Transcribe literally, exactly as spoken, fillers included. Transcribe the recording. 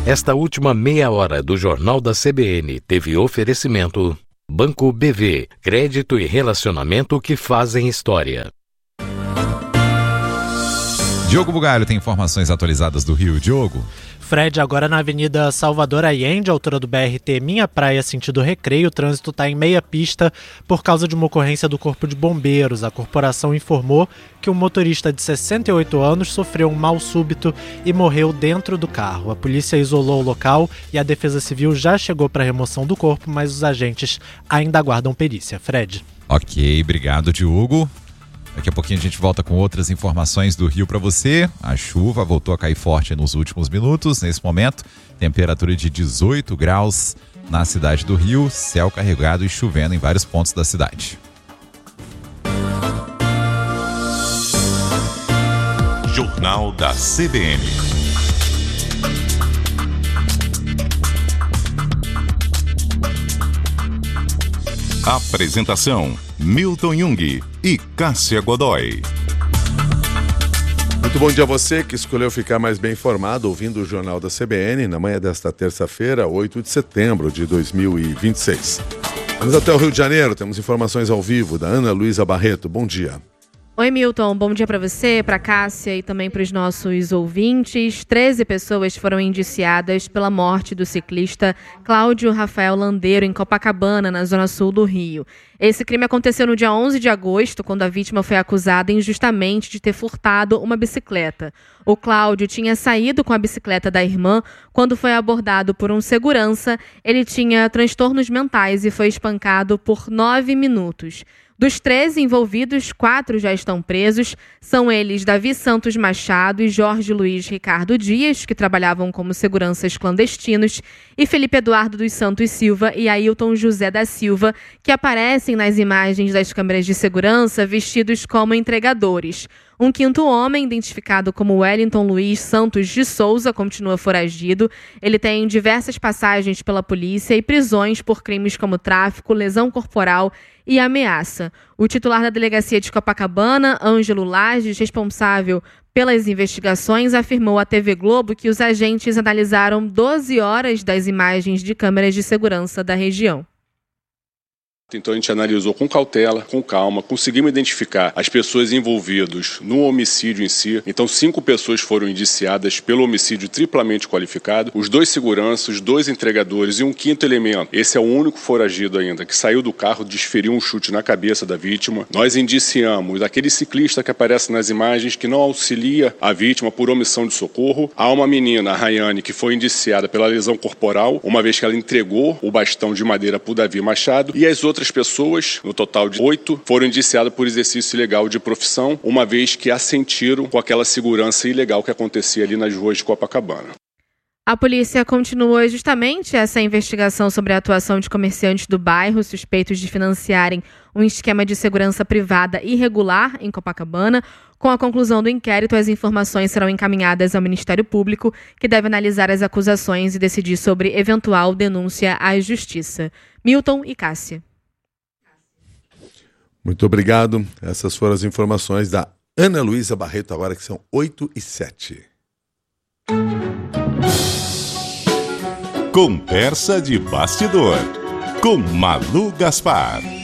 Esta última meia hora do Jornal da C B N teve oferecimento Banco B V, crédito e relacionamento que fazem história. Diogo Bugalho tem informações atualizadas do Rio. Diogo. Fred, agora na Avenida Salvador Allende, altura do B R T Minha Praia, sentido Recreio, o trânsito está em meia pista por causa de uma ocorrência do Corpo de Bombeiros. A corporação informou que um motorista de sessenta e oito anos sofreu um mal súbito e morreu dentro do carro. A polícia isolou o local e a Defesa Civil já chegou para a remoção do corpo, mas os agentes ainda aguardam perícia. Fred. Ok, obrigado, Diogo. Daqui a pouquinho a gente volta com outras informações do Rio para você. A chuva voltou a cair forte nos últimos minutos. Nesse momento, temperatura de dezoito graus na cidade do Rio, céu carregado e chovendo em vários pontos da cidade. Jornal da C B N. Apresentação: Milton Jung e Cássia Godoy. Muito bom dia a você que escolheu ficar mais bem informado ouvindo o Jornal da C B N na manhã desta terça-feira, oito de setembro de dois mil e vinte e seis. Vamos até o Rio de Janeiro, temos informações ao vivo da Ana Luísa Barreto. Bom dia. Oi, Milton. Bom dia para você, para Cássia e também para os nossos ouvintes. treze pessoas foram indiciadas pela morte do ciclista Cláudio Rafael Landeiro, em Copacabana, na zona sul do Rio. Esse crime aconteceu no dia onze de agosto, quando a vítima foi acusada injustamente de ter furtado uma bicicleta. O Cláudio tinha saído com a bicicleta da irmã quando foi abordado por um segurança. Ele tinha transtornos mentais e foi espancado por nove minutos. Dos treze envolvidos, quatro já estão presos. São eles Davi Santos Machado e Jorge Luiz Ricardo Dias, que trabalhavam como seguranças clandestinos, e Felipe Eduardo dos Santos Silva e Ailton José da Silva, que aparecem nas imagens das câmeras de segurança vestidos como entregadores. Um quinto homem, identificado como Wellington Luiz Santos de Souza, continua foragido. Ele tem diversas passagens pela polícia e prisões por crimes como tráfico, lesão corporal e ameaça. O titular da delegacia de Copacabana, Ângelo Lages, responsável pelas investigações, afirmou à T V Globo que os agentes analisaram doze horas das imagens de câmeras de segurança da região. Então a gente analisou com cautela, com calma, conseguimos identificar as pessoas envolvidas no homicídio em si. Então cinco pessoas foram indiciadas pelo homicídio triplamente qualificado, os dois seguranças, os dois entregadores e um quinto elemento. Esse é o único foragido ainda, que saiu do carro, desferiu um chute na cabeça da vítima. Nós indiciamos aquele ciclista que aparece nas imagens que não auxilia a vítima por omissão de socorro. Há uma menina, a Rayane, que foi indiciada pela lesão corporal, uma vez que ela entregou o bastão de madeira para o Davi Machado, e as outras pessoas, no total de oito, foram indiciadas por exercício ilegal de profissão, uma vez que assentiram com aquela segurança ilegal que acontecia ali nas ruas de Copacabana. A polícia continua justamente essa investigação sobre a atuação de comerciantes do bairro suspeitos de financiarem um esquema de segurança privada irregular em Copacabana. Com a conclusão do inquérito, as informações serão encaminhadas ao Ministério Público, que deve analisar as acusações e decidir sobre eventual denúncia à Justiça. Milton e Cássia. Muito obrigado. Essas foram as informações da Ana Luísa Barreto, agora que são oito e sete. Conversa de bastidor com Malu Gaspar.